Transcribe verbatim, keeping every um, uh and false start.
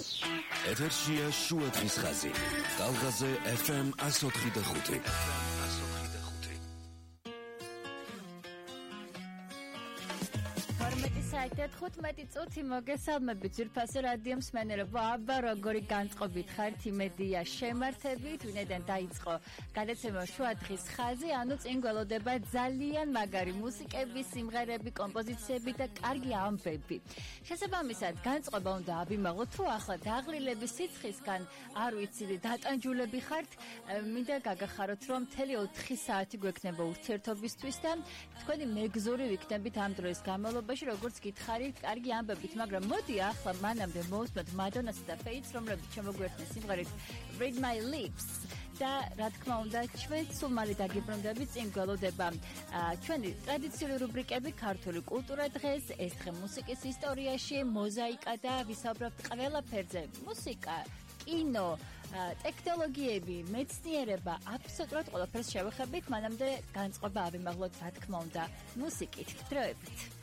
ეთერშია შუა დღის ხაზი. ტალღაზე ეფ ემ εκατს ოთხი და ხუთი. საათი თხუთმეტი წუთი მოგესალმებით ძვირფასი რადიო მსმენელო. აბა როგორი განწყობით ხართ იმედია შემართებით, ვინედან დაიწყო გადაცემა შუა დღის ხაზი, ანუ წინ გველოდება ძალიან მაგარი მუსიკები, სიმღერები, კომპოზიციები და კარგი ამბები. შესაბამისად, განწყობა უნდა აბიმაღოთ, თუ ახლა დაღლილების სიცხისგან არ ვიცი დატანჯულები ხართ, მინდა გაგახაროთ, რომ მთელი ოთხი საათი გვექნება ურთიერთობისთვის და თქვენი მეგზური ვიქნებით ამ დროის განმავლობაში, როგორც გითხარით, კარგი ამბებით, მაგრამ მოდი ახლა მანამდე მოვუსმოთ მადონასა და ფეითს, რომლებიც შემოგვერთნენ სიმღერით Read My Lips და რა თქმა უნდა, ჩვენ სულ მალე დაგიბრუნდებით წინ გველოდება ჩვენი ტრადიციული რუბრიკები ქართული კულტურა დღეს, ეს დღე მუსიკის ისტორიაში, მოზაიკა და ვისაუბრებთ ყველაფერზე, მუსიკა, კინო, ტექნოლოგიები, მეცნიერება, აბსოლუტურად ყველაფერს შევეხებით, მანამდე განწყობა ავიმაღლოთ, რა თქმა უნდა, მუსიკით. დროებით.